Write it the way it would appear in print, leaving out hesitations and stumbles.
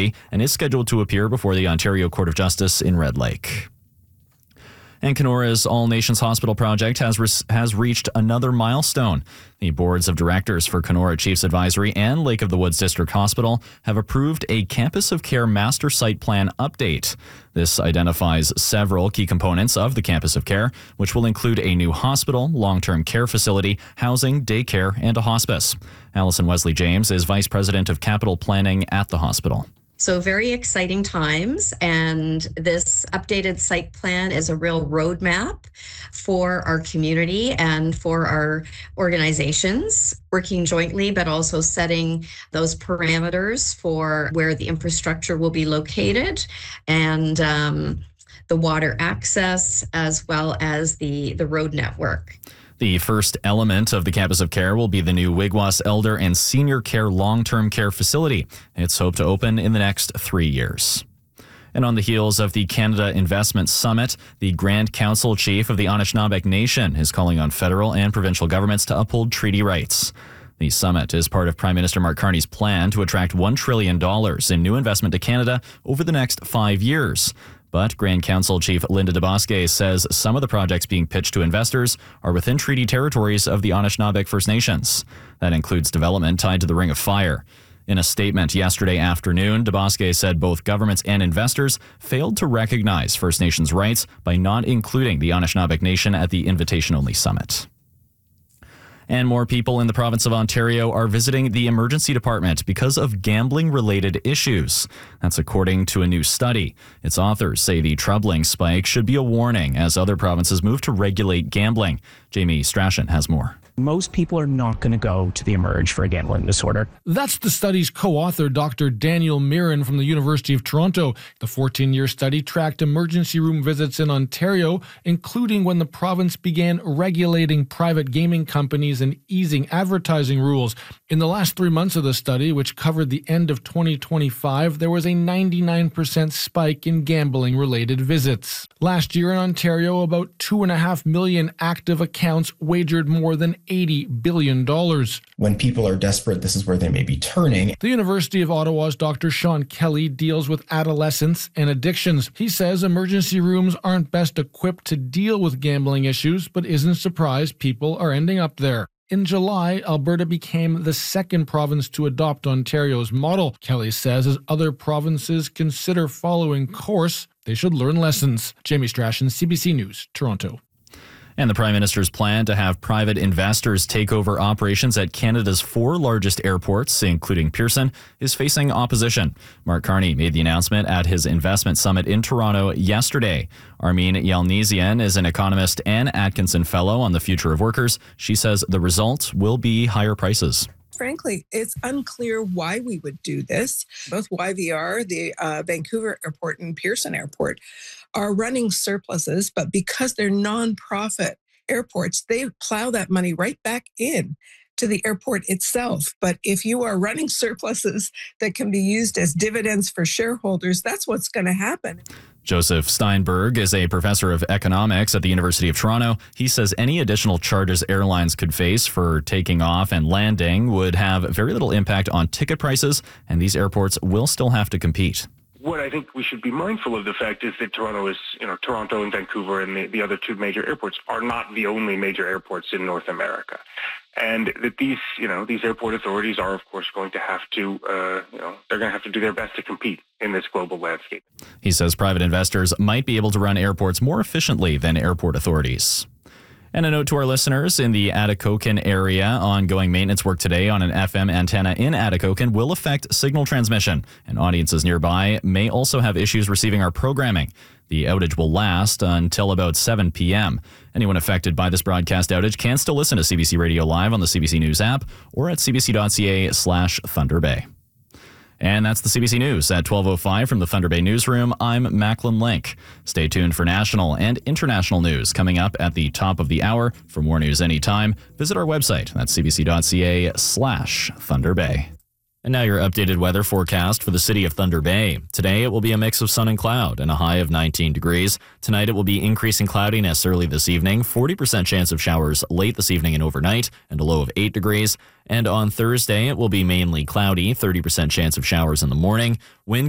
University and is scheduled to appear before the Ontario Court of Justice in Red Lake. And Kenora's All Nations Hospital project has reached another milestone. The boards of directors for Kenora Chiefs Advisory and Lake of the Woods District Hospital have approved a Campus of Care Master Site Plan update. This identifies several key components of the Campus of Care, which will include a new hospital, long-term care facility, housing, daycare, and a hospice. Allison Wesley James is Vice President of Capital Planning at the hospital. So very exciting times, and this updated site plan is a real roadmap for our community and for our organizations, working jointly, but also setting those parameters for where the infrastructure will be located and the water access as well as the road network. The first element of the Campus of Care will be the new Wigwas Elder and Senior Care Long-Term Care Facility. It's hoped to open in the next 3 years. And on the heels of the Canada Investment Summit, the Grand Council Chief of the Anishinaabe Nation is calling on federal and provincial governments to uphold treaty rights. The summit is part of Prime Minister Mark Carney's plan to attract $1 trillion in new investment to Canada over the next 5 years. But Grand Council Chief Linda DeBosque says some of the projects being pitched to investors are within treaty territories of the Anishinaabe First Nations. That includes development tied to the Ring of Fire. In a statement yesterday afternoon, DeBosque said both governments and investors failed to recognize First Nations rights by not including the Anishinaabe Nation at the invitation-only summit. And more people in the province of Ontario are visiting the emergency department because of gambling-related issues. That's according to a new study. Its authors say the troubling spike should be a warning as other provinces move to regulate gambling. Jamie Strachan has more. Most people are not going to go to the Emerge for a gambling disorder. That's the study's co-author, Dr. Daniel Mirren from the University of Toronto. The 14-year study tracked emergency room visits in Ontario, including when the province began regulating private gaming companies and easing advertising rules. In the last 3 months of the study, which covered the end of 2025, there was a 99% spike in gambling-related visits. Last year in Ontario, about 2.5 million active accounts wagered more than $80 billion. When people are desperate, this is where they may be turning. The University of Ottawa's Dr. Sean Kelly deals with adolescence and addictions. He says emergency rooms aren't best equipped to deal with gambling issues, but isn't surprised people are ending up there. In July, Alberta became the second province to adopt Ontario's model. Kelly says as other provinces consider following course, they should learn lessons. Jamie Strachan, CBC News, Toronto. And the Prime Minister's plan to have private investors take over operations at Canada's 4 largest airports, including Pearson, is facing opposition. Mark Carney made the announcement at his investment summit in Toronto yesterday. Armin Yalnizyan is an economist and Atkinson Fellow on the future of workers. She says the result will be higher prices. Frankly, it's unclear why we would do this. Both YVR, the Vancouver Airport, and Pearson Airport are running surpluses, but because they're nonprofit airports, they plow that money right back in to the airport itself. But if you are running surpluses that can be used as dividends for shareholders, that's what's going to happen. Joseph Steinberg is a professor of economics at the University of Toronto. He says any additional charges airlines could face for taking off and landing would have very little impact on ticket prices, and these airports will still have to compete. What I think we should be mindful of the fact is that Toronto and Vancouver and the other 2 major airports are not the only major airports in North America. And that these airport authorities are, of course, going to have to, they're going to have to do their best to compete in this global landscape. He says private investors might be able to run airports more efficiently than airport authorities. And a note to our listeners in the Atikokan area, ongoing maintenance work today on an FM antenna in Atikokan will affect signal transmission, and audiences nearby may also have issues receiving our programming. The outage will last until about 7 p.m. Anyone affected by this broadcast outage can still listen to CBC Radio Live on the CBC News app or at cbc.ca/Thunder Bay. And that's the CBC News at 12:05 from the Thunder Bay Newsroom. I'm Macklin Link. Stay tuned for national and international news coming up at the top of the hour. For more news anytime, visit our website at cbc.ca/Thunder Bay. And now your updated weather forecast for the city of Thunder Bay. Today it will be a mix of sun and cloud and a high of 19 degrees. Tonight it will be increasing cloudiness early this evening, 40% chance of showers late this evening and overnight, and a low of 8 degrees. And on Thursday it will be mainly cloudy, 30% chance of showers in the morning. Wind